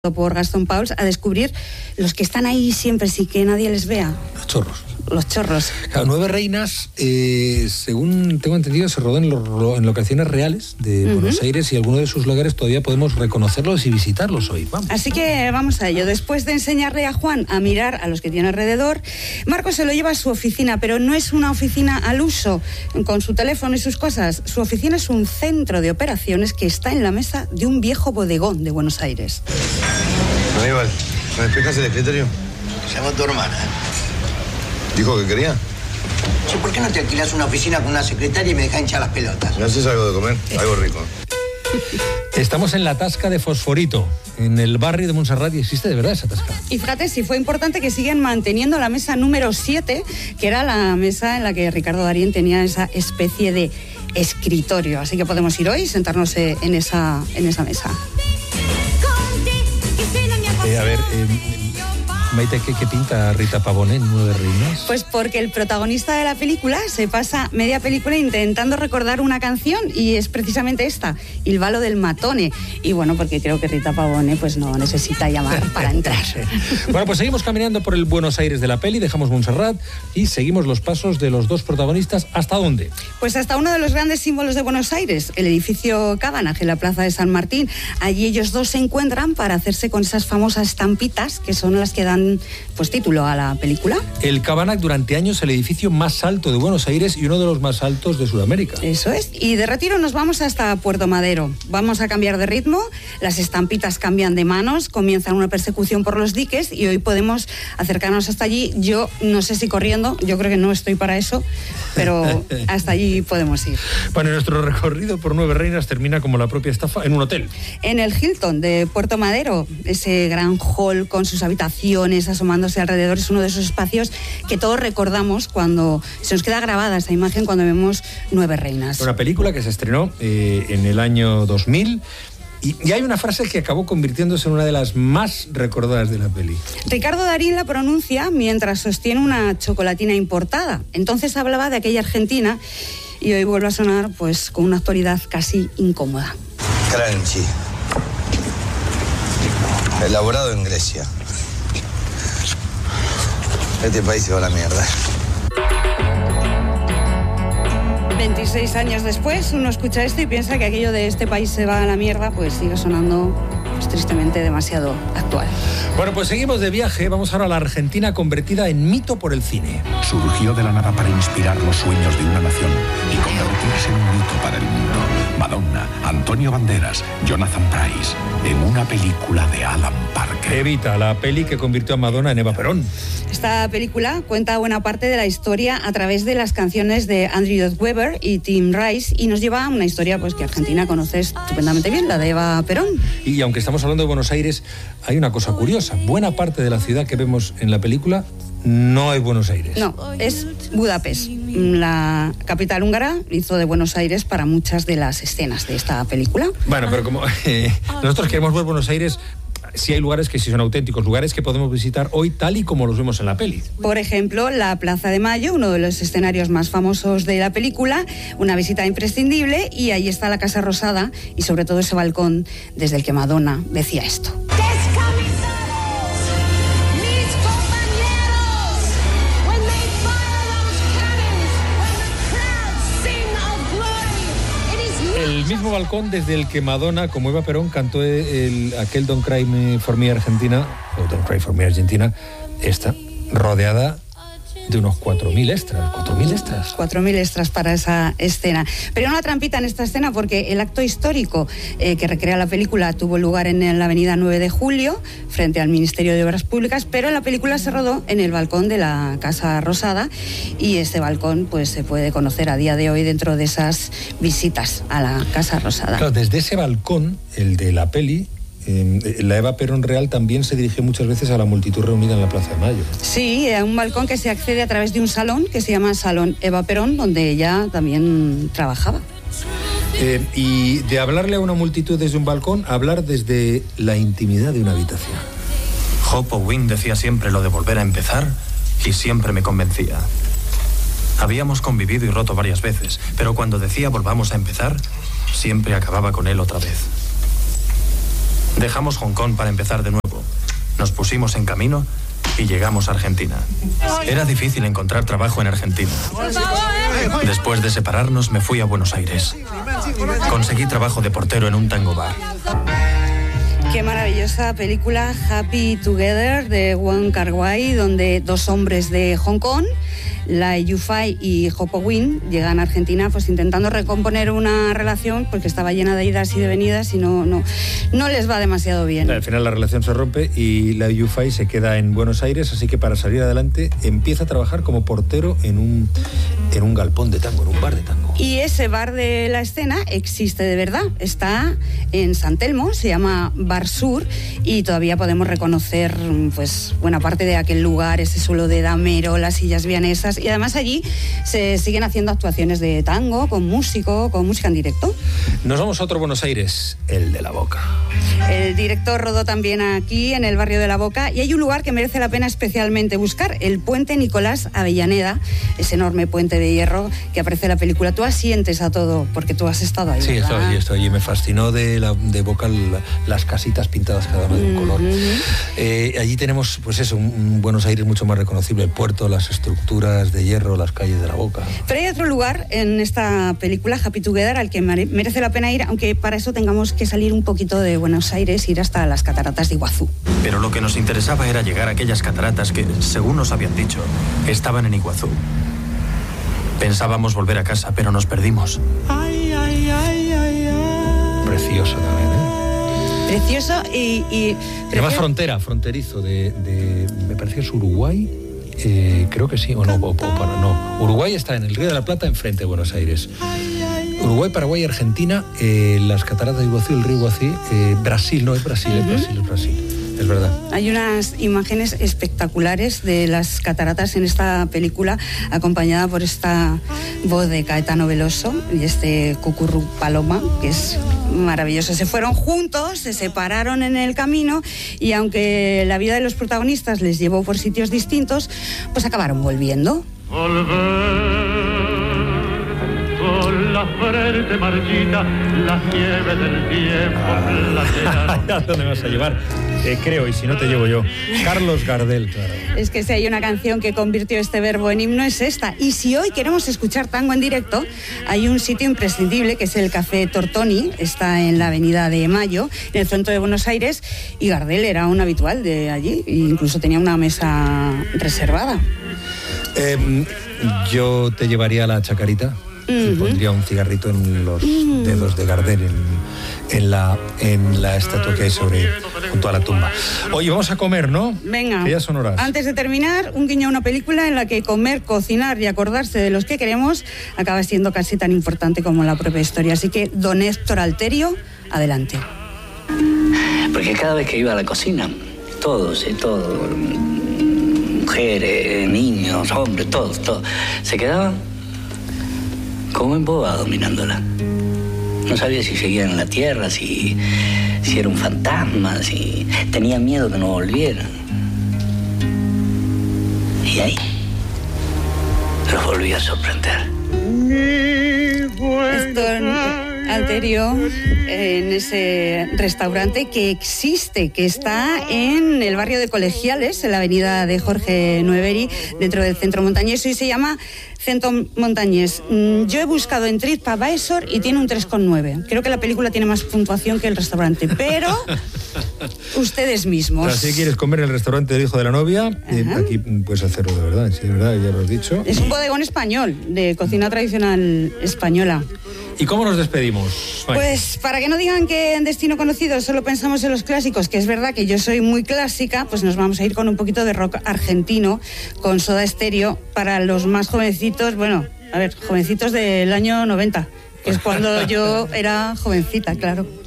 por Gastón Pauls a descubrir los que están ahí siempre sin que nadie les vea. Los chorros. Claro, Nueve Reinas, según tengo entendido, se rodó en locaciones reales de Buenos Aires y algunos de sus lugares todavía podemos reconocerlos y visitarlos hoy. Vamos. Así que vamos a ello. Después de enseñarle a Juan a mirar a los que tiene alrededor, Marcos se lo lleva a su oficina, pero no es una oficina al uso, con su teléfono y sus cosas. Su oficina es un centro de operaciones que está en la mesa de un viejo bodegón de Buenos Aires. Aníbal, ¿me explicas el escritorio? Llamó tu hermana. ¿Dijo que quería? Che, ¿por qué no te alquilas una oficina con una secretaria y me dejas hinchar las pelotas? ¿Me haces algo de comer? Algo rico. Estamos en la tasca de Fosforito, en el barrio de Montserrat, y existe de verdad esa tasca. Y fíjate, sí fue importante que siguen manteniendo la mesa número 7, que era la mesa en la que Ricardo Darín tenía esa especie de escritorio. Así que podemos ir hoy y sentarnos en esa mesa. Maite, ¿qué pinta Rita Pavone en Nueve Reinas? Pues porque el protagonista de la película se pasa media película intentando recordar una canción y es precisamente esta, Il Ballo del Matone. Y bueno, porque creo que Rita Pavone pues no necesita llamar para entrar. Bueno, pues seguimos caminando por el Buenos Aires de la peli, dejamos Montserrat y seguimos los pasos de los dos protagonistas. ¿Hasta dónde? Pues hasta uno de los grandes símbolos de Buenos Aires, el edificio Cabanag en la plaza de San Martín. Allí ellos dos se encuentran para hacerse con esas famosas estampitas que son las que dan pues título a la película. El Cabanag, durante años el edificio más alto de Buenos Aires y uno de los más altos de Sudamérica. Eso es. Y de retiro nos vamos hasta Puerto Madero. Vamos a cambiar de ritmo, las estampitas cambian de manos, comienzan una persecución por los diques y hoy podemos acercarnos hasta allí. Yo no sé si corriendo, yo creo que no estoy para eso, pero hasta allí podemos ir. Bueno, nuestro recorrido por Nueve Reinas termina como la propia estafa en un hotel. En el Hilton de Puerto Madero, ese gran hall con sus habitaciones asomándose alrededor, es uno de esos espacios que todos recordamos cuando se nos queda grabada esa imagen cuando vemos Nueve Reinas. Una película que se estrenó en el año 2000 y hay una frase que acabó convirtiéndose en una de las más recordadas de la peli. Ricardo Darín la pronuncia mientras sostiene una chocolatina importada. Entonces hablaba de aquella Argentina y hoy vuelve a sonar pues con una actualidad casi incómoda. Crunchy. Elaborado en Grecia. Este país se va a la mierda. 26 años después, uno escucha esto y piensa que aquello de este país se va a la mierda, pues sigue sonando pues, tristemente demasiado actual. Bueno, pues seguimos de viaje. Vamos ahora a la Argentina convertida en mito por el cine. Surgió de la nada para inspirar los sueños de una nación y convertirse en un mito para el mundo. Madonna, Antonio Banderas, Jonathan Pryce, en una película de Alan Parker. Evita, la peli que convirtió a Madonna en Eva Perón. Esta película cuenta buena parte de la historia a través de las canciones de Andrew Lloyd Webber y Tim Rice y nos lleva a una historia pues que Argentina conoce estupendamente bien, la de Eva Perón. Y aunque estamos hablando de Buenos Aires, hay una cosa curiosa. Buena parte de la ciudad que vemos en la película no es Buenos Aires. No, es Budapest. La capital húngara hizo de Buenos Aires para muchas de las escenas de esta película. Bueno, pero como nosotros queremos ver Buenos Aires, sí hay lugares que sí son auténticos, lugares que podemos visitar hoy tal y como los vemos en la peli. Por ejemplo, la Plaza de Mayo, uno de los escenarios más famosos de la película, una visita imprescindible, y ahí está la Casa Rosada y sobre todo ese balcón desde el que Madonna decía esto. El mismo balcón desde el que Madonna, como Eva Perón, cantó aquel Don't Cry For Me Argentina, o Don't Cry For Me Argentina, esta, rodeada de unos 4.000 extras. 4.000 extras. 4.000 extras para esa escena. Pero hay una trampita en esta escena porque el acto histórico que recrea la película tuvo lugar en la avenida 9 de Julio, frente al Ministerio de Obras Públicas, pero la película se rodó en el balcón de la Casa Rosada y este balcón pues se puede conocer a día de hoy dentro de esas visitas a la Casa Rosada. Claro, desde ese balcón, el de la peli, la Eva Perón real también se dirige muchas veces a la multitud reunida en la Plaza de Mayo. Sí, a un balcón que se accede a través de un salón que se llama Salón Eva Perón, donde ella también trabajaba. Y de hablarle a una multitud desde un balcón, hablar desde la intimidad de una habitación. Hope Owing decía siempre lo de volver a empezar y siempre me convencía. Habíamos convivido y roto varias veces, pero cuando decía volvamos a empezar, siempre acababa con él otra vez. Dejamos Hong Kong para empezar de nuevo. Nos pusimos en camino y llegamos a Argentina. Era difícil encontrar trabajo en Argentina. Después de separarnos, me fui a Buenos Aires. Conseguí trabajo de portero en un tango bar. Qué maravillosa película, Happy Together, de Wong Kar-wai, donde dos hombres de Hong Kong, Lee Yu-fai y Ho Po-win, llegan a Argentina pues intentando recomponer una relación porque estaba llena de idas y de venidas y no les va demasiado bien. Al final la relación se rompe y Lee Yu-fai se queda en Buenos Aires, así que para salir adelante empieza a trabajar como portero en un galpón de tango, en un bar de tango. Y ese bar de la escena existe de verdad, está en San Telmo, se llama Bar Sur y todavía podemos reconocer pues buena parte de aquel lugar, ese suelo de damero, las sillas vianesas y además allí se siguen haciendo actuaciones de tango con música en directo. Nos vamos a otro Buenos Aires, el de La Boca. El director rodó también aquí en el barrio de La Boca y hay un lugar que merece la pena especialmente buscar, el puente Nicolás Avellaneda, ese enorme puente de hierro que aparece en la película. Tú asientes a todo porque tú has estado ahí. Sí, estoy allí. Me fascinó de Boca las casitas pintadas cada una de un color. Allí tenemos, pues eso, un Buenos Aires mucho más reconocible, el puerto, las estructuras de hierro, las calles de La Boca. Pero hay otro lugar en esta película, Happy Together, al que merece la pena ir, aunque para eso tengamos que salir un poquito de Buenos Aires, ir hasta las cataratas de Iguazú. Pero lo que nos interesaba era llegar a aquellas cataratas que, según nos habían dicho, estaban en Iguazú. Pensábamos volver a casa, pero nos perdimos. Precioso también, ¿eh? Precioso y además fronterizo me parece que es Uruguay. Creo que sí, o no, no. Uruguay está en el Río de la Plata, enfrente de Buenos Aires. Uruguay, Paraguay, Argentina, las cataratas de Iguazú, el río Iguazú, Brasil, no es Brasil, es Brasil. Es verdad. Hay unas imágenes espectaculares de las cataratas en esta película, acompañada por esta voz de Caetano Veloso y este Cucurru Paloma, que es maravilloso. Se fueron juntos, se separaron en el camino y aunque la vida de los protagonistas les llevó por sitios distintos, pues acabaron volviendo. Con la frente marchita, las nieves del tiempo. ¿A dónde me vas a llevar? Creo, y si no te llevo yo. Carlos Gardel, claro. Es que si hay una canción que convirtió este verbo en himno es esta. Y si hoy queremos escuchar tango en directo, hay un sitio imprescindible que es el Café Tortoni. Está en la Avenida de Mayo, en el centro de Buenos Aires. Y Gardel era un habitual de allí. E incluso tenía una mesa reservada. Yo te llevaría a la Chacarita. Y pondría un cigarrito en los dedos de Gardel en la estatua que hay junto a la tumba. Oye, vamos a comer, ¿no? Venga. Que ya son horas. Antes de terminar, un guiño a una película en la que comer, cocinar y acordarse de los que queremos acaba siendo casi tan importante como la propia historia. Así que, don Héctor Alterio, adelante. Porque cada vez que iba a la cocina, todos, mujeres, niños, hombres, todos, se quedaban como embobados mirándola. No sabía si seguían en la tierra, si era un fantasma, si tenían miedo que no volvieran. Y ahí los volví a sorprender. Héctor Alterio, en ese restaurante que existe, que está en el barrio de Colegiales, en la avenida de Jorge Nueveri, dentro del Centro Montañés, y se llama Centro Montañés. Yo he buscado en TripAdvisor y tiene un 3,9. Creo que la película tiene más puntuación que el restaurante, pero ustedes mismos. Si quieres comer en el restaurante del hijo de la novia, aquí puedes hacerlo de verdad, sí, de verdad, ya lo has dicho. Es un bodegón español, de cocina tradicional española. ¿Y cómo nos despedimos? Pues para que no digan que en Destino Conocido solo pensamos en los clásicos, que es verdad que yo soy muy clásica, pues nos vamos a ir con un poquito de rock argentino, con Soda Stereo, para los más jovencitos, jovencitos del año 90, que es cuando yo era jovencita, claro.